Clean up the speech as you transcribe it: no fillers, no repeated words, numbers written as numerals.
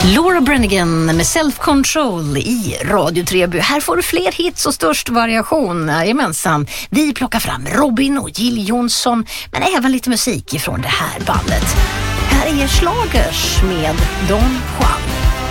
Laura Branigan med Self-Control i Radio Treby. Här får du fler hits och störst variation. Jajamensan. Vi plockar fram Robin och Jill Johnson, men även lite musik ifrån det här bandet. Här är Schlagers med Don Juan.